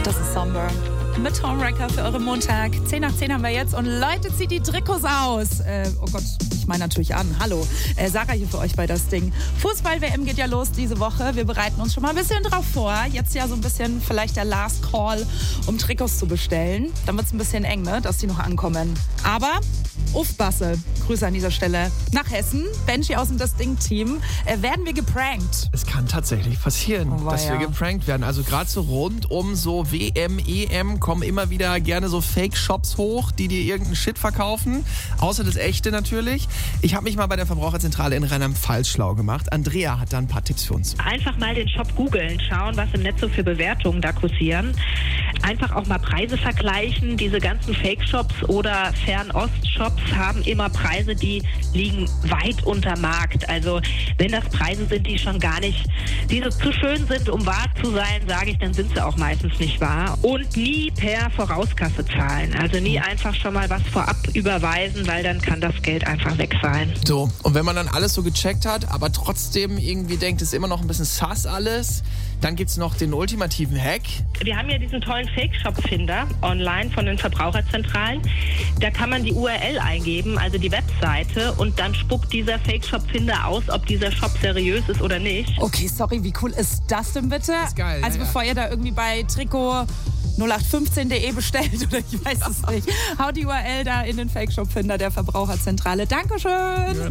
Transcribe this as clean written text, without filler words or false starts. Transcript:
Das ist Somber. Mit Homewrecker für euren Montag. 10 nach 10 haben wir jetzt und Leute, zieht die Trikots aus. Oh Gott, ich meine natürlich an. Hallo, Sarah hier für euch bei das Ding. Fußball-WM geht ja los diese Woche. Wir bereiten uns schon mal ein bisschen drauf vor. Jetzt ja so ein bisschen vielleicht der Last Call, um Trikots zu bestellen. Dann wird es ein bisschen eng, ne, dass die noch ankommen. Aber Basse, Grüße an dieser Stelle nach Hessen. Benji aus dem Das Ding-Team. Werden wir geprankt? Es kann tatsächlich passieren, dass wir geprankt werden. Also gerade so rund um so WM, EM kommen immer wieder gerne so Fake-Shops hoch, die dir irgendeinen Shit verkaufen. Außer das Echte natürlich. Ich habe mich mal bei der Verbraucherzentrale in Rheinland-Pfalz schlau gemacht. Andrea hat da ein paar Tipps für uns. Einfach mal den Shop googeln, schauen, was im Netz so für Bewertungen da kursieren. Einfach auch mal Preise vergleichen. Diese ganzen Fake-Shops oder Fernost-Shops haben immer Preise, die liegen weit unter Markt. Also wenn das Preise sind, die schon gar nicht, die so zu schön sind, um wahr zu sein, sage ich, dann sind sie auch meistens nicht wahr. Und nie per Vorauskasse zahlen. Also nie einfach schon mal was vorab überweisen, weil dann kann das Geld einfach weg sein. So, und wenn man dann alles so gecheckt hat, aber trotzdem irgendwie denkt, es ist immer noch ein bisschen sass alles, dann gibt's noch den ultimativen Hack. Wir haben ja diesen tollen Fake-Shop-Finder online von den Verbraucherzentralen. Da kann man die URL eingeben, also die Webseite, und dann spuckt dieser Fake-Shop-Finder aus, ob dieser Shop seriös ist oder nicht. Okay, sorry, wie cool ist das denn bitte? Das ist geil, also bevor ihr da irgendwie bei Trikot 0815.de bestellt oder ich weiß es nicht. Haut die URL da in den Fake-Shop-Finder der Verbraucherzentrale. Dankeschön!